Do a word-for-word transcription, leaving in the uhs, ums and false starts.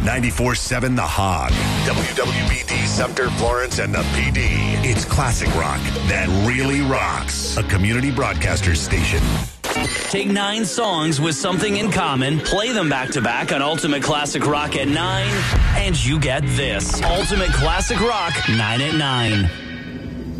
ninety-four seven The Hog. W W B D Sumter, Florence, and the P D. It's classic rock that really rocks. A community broadcaster station. Take nine songs with something in common, play them back to back on Ultimate Classic Rock at nine, and you get this. Ultimate Classic Rock, nine at nine.